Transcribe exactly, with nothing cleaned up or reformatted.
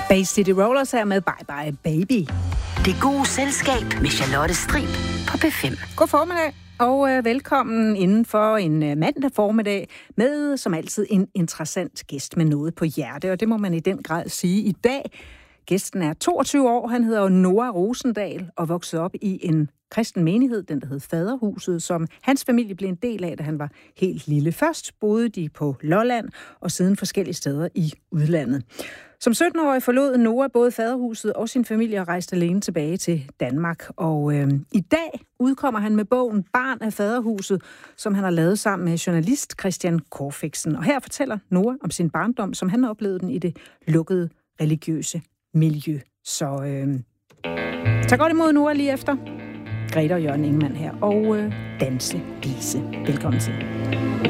Bay City Rollers her med Bye Bye Baby. Det gode selskab med Charlotte Strib på P fem. God formiddag og øh, velkommen inden for en øh, mandag formiddag med som altid en interessant gæst med noget på hjerte, og det må man i den grad sige i dag. Gæsten er toogtyve år, han hedder Noah Rosendal og voksede op i en kristen menighed, den der hed Faderhuset, som hans familie blev en del af, da han var helt lille. Først boede de på Lolland og siden forskellige steder i udlandet. Som sytten-årig forlod Noah både Faderhuset og sin familie og rejste alene tilbage til Danmark. Og øh, i dag udkommer han med bogen Barn af Faderhuset, som han har lavet sammen med journalist Christian Corfixen. Og her fortæller Noah om sin barndom, som han oplevede den i det lukkede religiøse miljø. Så øh, tag godt imod Noah lige efter. Grete og Jørgen Ingemann her, og øh, Danse Lise. Velkommen til.